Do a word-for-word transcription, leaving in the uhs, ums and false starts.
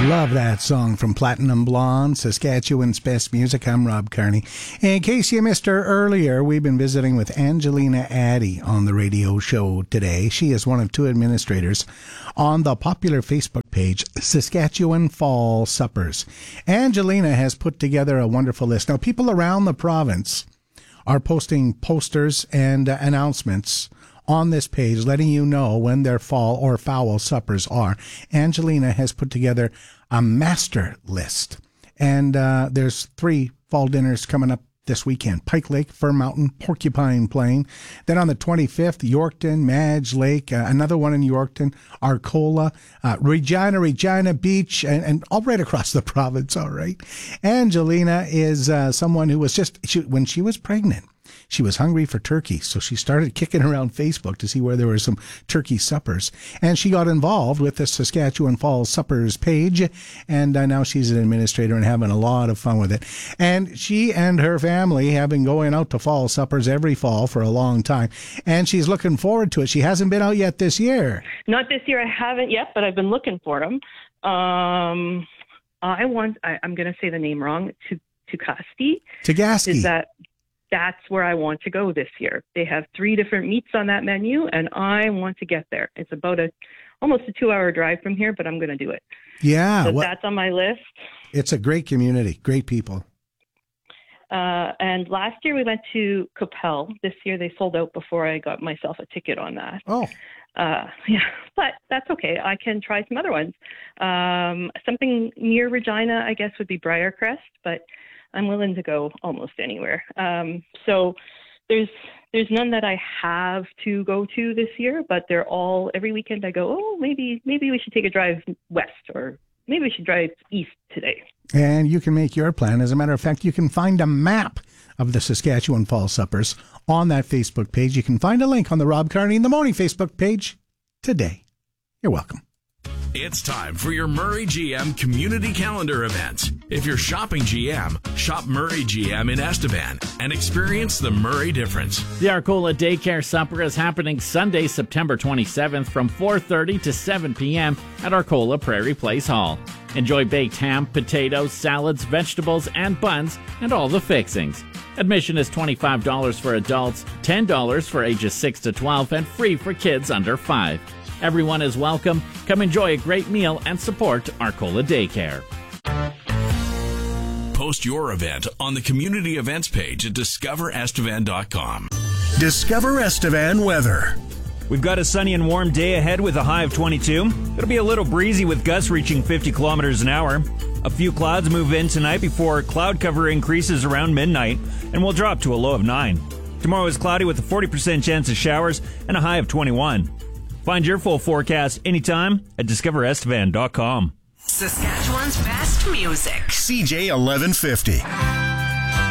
Love that song from Platinum Blonde, Saskatchewan's best music. I'm Rob Carney. In case you missed her earlier, we've been visiting with Angelina Addy on the radio show today. She is one of two administrators on the popular Facebook page, Saskatchewan Fall Suppers. Angelina has put together a wonderful list. Now, people around the province are posting posters and uh, announcements on this page, letting you know when their fall or fowl suppers are. Angelina has put together a master list. And uh, there's three fall dinners coming up this weekend. Pike Lake, Fir Mountain, Porcupine Plain. Then on the twenty-fifth, Yorkton, Madge Lake, uh, another one in Yorkton, Arcola, uh, Regina, Regina Beach, and, and all right across the province, all right. Angelina is uh, someone who was just, she, when she was pregnant, she was hungry for turkey, so she started kicking around Facebook to see where there were some turkey suppers. And she got involved with the Saskatchewan Fall Suppers page, and uh, now she's an administrator and having a lot of fun with it. And she and her family have been going out to fall suppers every fall for a long time, and she's looking forward to it. She hasn't been out yet this year. Not this year, I haven't yet, but I've been looking for them. Um, I want, I, I'm going to say the name wrong, Tugaski. Tugaski. Is that... That's where I want to go this year. They have three different meats on that menu, and I want to get there. It's about a almost a two-hour drive from here, but I'm going to do it. Yeah. So well, that's on my list. It's a great community, great people. Uh, and last year we went to Capel. This year they sold out before I got myself a ticket on that. Oh. Uh, yeah, but that's okay. I can try some other ones. Um, something near Regina, I guess, would be Briarcrest, but I'm willing to go almost anywhere. Um, so there's there's none that I have to go to this year, but they're all, every weekend I go, oh, maybe maybe we should take a drive west, or maybe we should drive east today. And you can make your plan. As a matter of fact, you can find a map of the Saskatchewan Fall Suppers on that Facebook page. You can find a link on the Rob Carney in the Morning Facebook page today. You're welcome. It's time for your Murray G M community calendar events. If you're shopping G M, shop Murray G M in Estevan and experience the Murray difference. The Arcola Daycare Supper is happening Sunday, September twenty-seventh from four thirty to seven p.m. at Arcola Prairie Place Hall. Enjoy baked ham, potatoes, salads, vegetables, and buns, and all the fixings. Admission is twenty-five dollars for adults, ten dollars for ages six to twelve, and free for kids under five. Everyone is welcome. Come enjoy a great meal and support Arcola Daycare. Post your event on the community events page at discover estevan dot com. Discover Estevan weather. We've got a sunny and warm day ahead with a high of twenty-two. It'll be a little breezy with gusts reaching fifty kilometers an hour. A few clouds move in tonight before cloud cover increases around midnight and will drop to a low of nine. Tomorrow is cloudy with a forty percent chance of showers and a high of twenty-one. Find your full forecast anytime at discover estevan dot com. Saskatchewan's best music. C J eleven fifty.